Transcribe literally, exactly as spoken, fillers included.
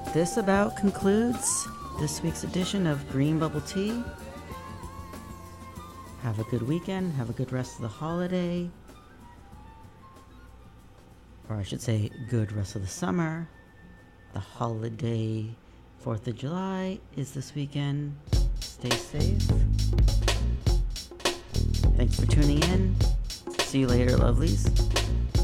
this about concludes this week's edition of Green Bubble Tea. Have a good weekend. Have a good rest of the holiday. Or I should say, good rest of the summer. The holiday fourth of July is this weekend. Stay safe. Thanks for tuning in. See you later, lovelies.